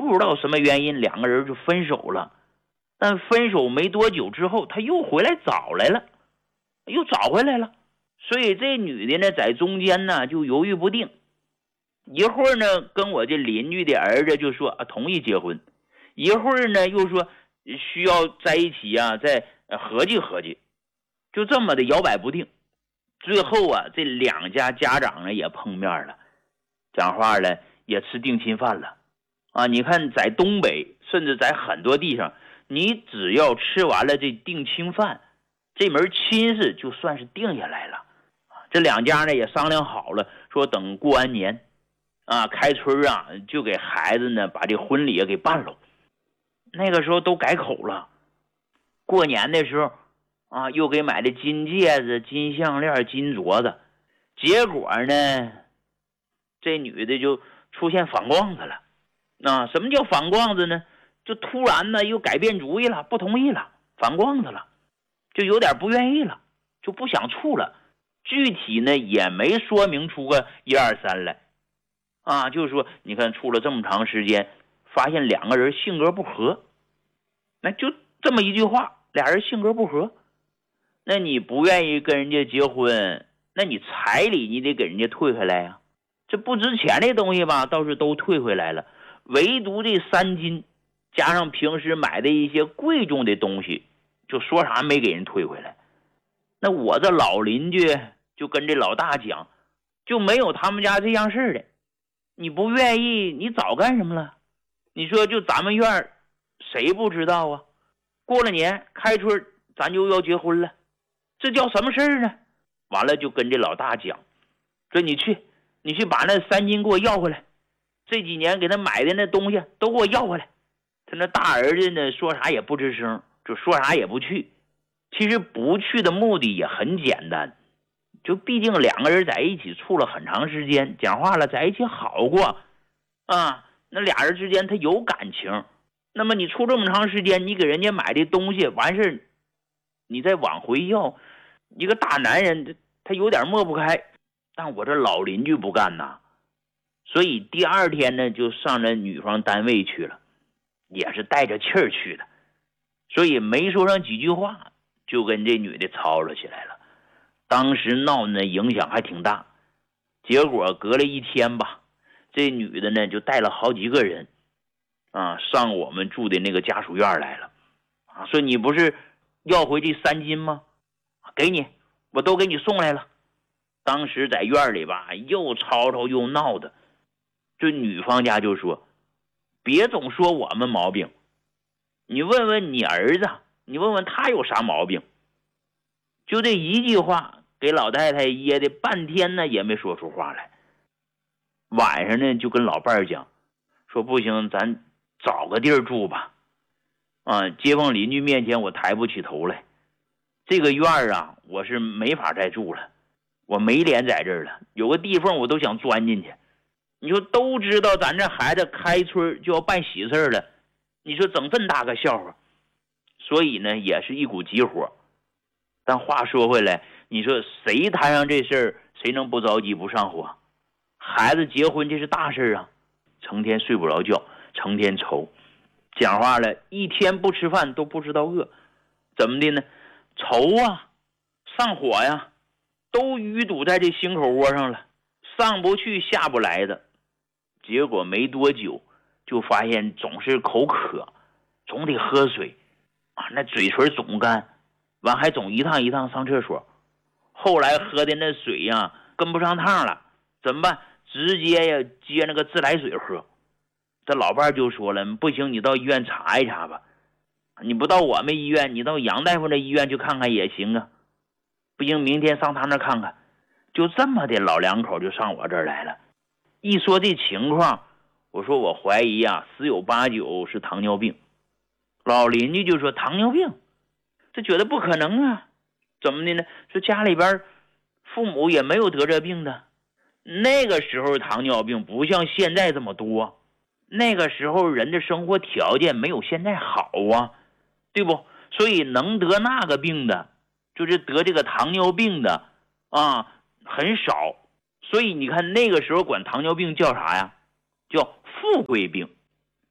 不知道什么原因，两个人就分手了。但分手没多久之后，他又回来找来了，又找回来了。所以这女的呢，在中间呢就犹豫不定，一会儿呢跟我这邻居的儿子就说同意结婚，一会儿呢又说需要在一起再合计合计，就这么的摇摆不定。最后这两家家长呢也碰面了，讲话了，也吃定亲饭了你看在东北，甚至在很多地方，你只要吃完了这定亲饭，这门亲事就算是定下来了。这两家呢也商量好了，说等过完年开春就给孩子呢把这婚礼给办了。那个时候都改口了，过年的时候又给买的金戒指、金项链、金镯子。结果呢，这女的就出现反光子了。什么叫反光子呢？就突然呢又改变主意了，不同意了，反光子了，就有点不愿意了，就不想处了。具体呢也没说明出个1、2、3来就是说你看处了这么长时间，发现两个人性格不合，那就这么一句话，俩人性格不合。那你不愿意跟人家结婚，那你彩礼你得给人家退回来呀。这不值钱的东西吧倒是都退回来了，唯独这3金加上平时买的一些贵重的东西，就说啥没给人退回来。那我这老邻居就跟这老大讲，就没有他们家这样事的，你不愿意你早干什么了？你说就咱们院谁不知道啊？过了年开春咱就要结婚了，这叫什么事儿呢？完了就跟这老大讲，说你去把那3金给我要回来，这几年给他买的那东西都给我要回来。他那大儿子呢说啥也不吱声，就说啥也不去。其实不去的目的也很简单，就毕竟两个人在一起处了很长时间，讲话了在一起好过那俩人之间他有感情。那么你处这么长时间，你给人家买的东西完事你再往回要，一个大男人他有点抹不开。但我这老邻居不干所以第2天呢就上这女方单位去了，也是带着气儿去的，所以没说上几句话就跟这女的吵了起来了。当时闹呢影响还挺大，结果隔了1天吧，这女的呢就带了好几个人上我们住的那个家属院来了说你不是要回这3金吗？给你，我都给你送来了。当时在院里吧又吵吵又闹的，这女方家就说，别总说我们毛病，你问问你儿子，你问问他有啥毛病。就这一句话给老太太噎的半天呢也没说出话来。晚上呢就跟老伴儿讲，说不行咱找个地儿住吧街坊邻居面前我抬不起头来，这个院我是没法再住了，我没脸在这儿了，有个地缝我都想钻进去。你说都知道咱这孩子开春就要办喜事了，你说整这么大个笑话，所以呢也是一股急火。但话说回来，你说谁摊上这事儿，谁能不着急不上火？孩子结婚这是大事成天睡不着觉，成天愁，讲话了一天不吃饭都不知道饿。怎么的呢？愁上火都淤堵在这心口窝上了，上不去下不来的。结果没多久就发现总是口渴，总得喝水那嘴唇总干，完还总一趟一趟上厕所。后来喝的那水跟不上趟了，怎么办？直接接那个自来水喝。这老伴就说了，不行你到医院查一查吧，你不到我们医院，你到杨大夫那医院去看看也行不行明天上他那看看。就这么的老两口就上我这儿来了。一说这情况，我说我怀疑十有八九是糖尿病。老邻居就说糖尿病，这觉得不可能怎么的呢？说家里边父母也没有得这病的，那个时候糖尿病不像现在这么多，那个时候人的生活条件没有现在好对不？所以能得那个病的，就是得这个糖尿病的很少。所以你看那个时候管糖尿病叫啥呀？叫富贵病。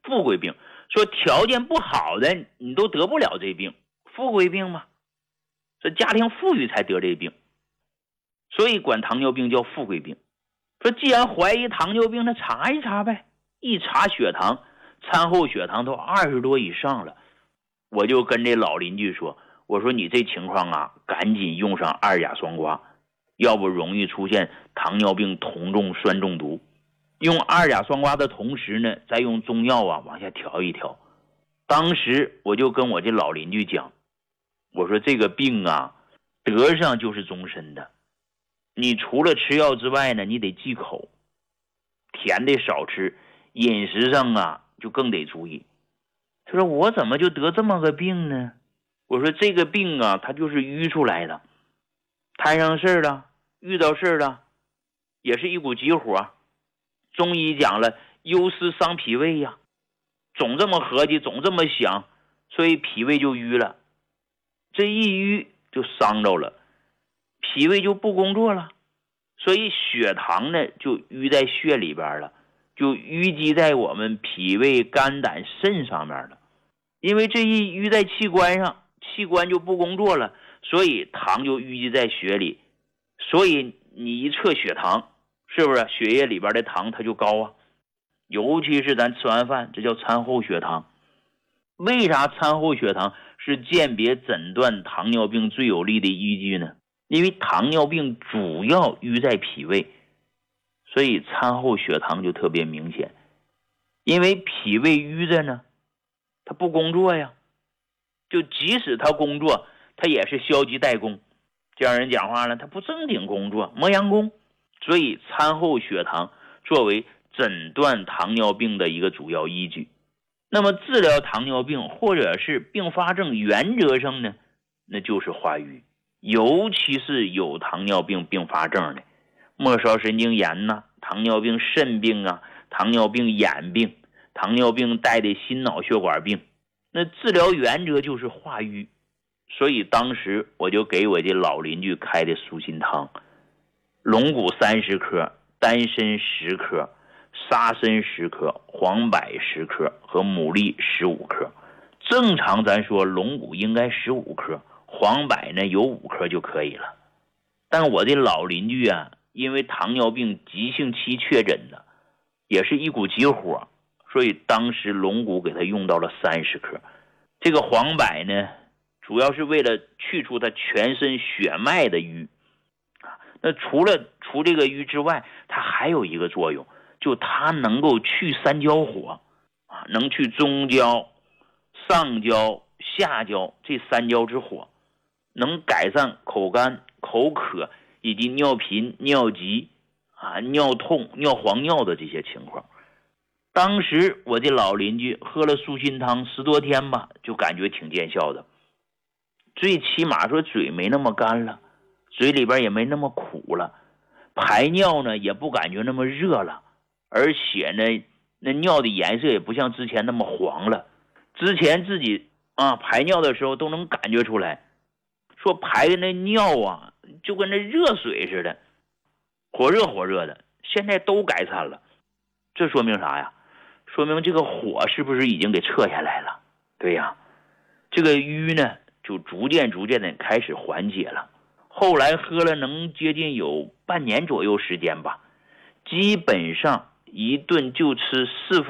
富贵病，说条件不好的你都得不了这病，富贵病嘛，这家庭富裕才得这病，所以管糖尿病叫富贵病。说既然怀疑糖尿病，那查一查呗，一查血糖，餐后血糖都20多以上了。我就跟这老邻居说，我说你这情况啊，赶紧用上2甲双胍，要不容易出现糖尿病酮重酸中毒。用2甲双胍的同时呢，再用中药啊往下调一调。当时我就跟我这老邻居讲，我说这个病啊，得上就是终身的。你除了吃药之外呢，你得忌口，甜的少吃，饮食上啊就更得注意。他说我怎么就得这么个病呢？我说这个病啊，它就是淤出来的，摊上事儿了，遇到事儿了，也是一股急火。中医讲了，忧思伤脾胃呀，总这么合计，总这么想，所以脾胃就淤了。这一淤就伤着了，脾胃就不工作了，所以血糖呢就淤在血里边了，就淤积在我们脾胃肝胆肾上面了。因为这一淤在器官上，器官就不工作了，所以糖就淤积在血里，所以你一测血糖，是不是血液里边的糖它就高啊？尤其是咱吃完饭，这叫餐后血糖。为啥餐后血糖是鉴别诊断糖尿病最有力的依据呢？因为糖尿病主要淤在脾胃，所以餐后血糖就特别明显。因为脾胃淤着呢，它不工作呀，就即使它工作，它也是消极怠工，这样人讲话了，它不正经工作，磨洋工。所以餐后血糖作为诊断糖尿病的一个主要依据。那么治疗糖尿病或者是并发症，原则上呢，那就是化瘀，尤其是有糖尿病并发症的末梢神经炎呐、糖尿病肾病啊、糖尿病眼病、糖尿病带的心脑血管病，那治疗原则就是化瘀。所以当时我就给我这老邻居开的舒心汤，龙骨30克，丹参10克，沙参10克，黄柏10克和牡蛎15克。正常咱说龙骨应该15克，黄柏呢有5克就可以了。但我这老邻居啊，因为糖尿病急性期确诊的，也是一股急火，所以当时龙骨给他用到了30克。这个黄柏呢，主要是为了去除他全身血脉的瘀。那除了除这个瘀之外，它还有一个作用，就它能够去三焦火能去中焦、上焦、下焦这3焦之火，能改善口干、口渴以及尿频、尿急尿痛、尿黄尿的这些情况。当时我这老邻居喝了舒心汤10多天吧，就感觉挺见效的，最起码说嘴没那么干了，嘴里边也没那么苦了，排尿呢也不感觉那么热了，而且呢那尿的颜色也不像之前那么黄了。之前自己排尿的时候都能感觉出来，说排的那尿啊就跟那热水似的，火热火热的，现在都改善了。这说明啥呀？说明这个火是不是已经给撤下来了？对呀，这个瘀呢就逐渐的开始缓解了。后来喝了能接近有半年左右时间吧，基本上一顿就吃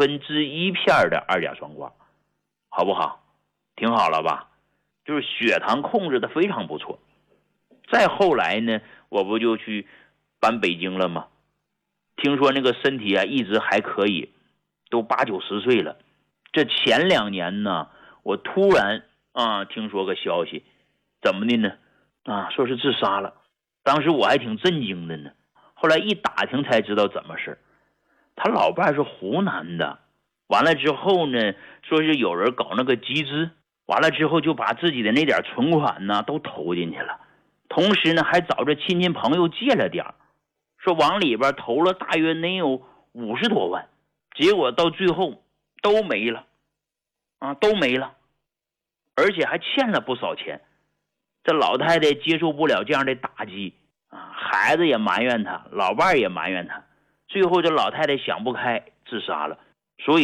1/4片的2甲双胍，好不好？挺好了吧？就是血糖控制的非常不错。再后来呢，我不就去搬北京了吗？听说那个身体一直还可以，都80、90岁了。这前2年呢，我突然听说个消息，怎么的呢？说是自杀了。当时我还挺震惊的呢，后来一打听才知道怎么事。他老伴是湖南的，完了之后呢，说是有人搞那个集资，完了之后就把自己的那点存款呢都投进去了，同时呢还找着亲戚朋友借了点，说往里边投了大约能有50多万，结果到最后都没了都没了，而且还欠了不少钱。这老太太接受不了这样的打击孩子也埋怨她，老伴也埋怨她，最后这老太太想不开自杀了。所以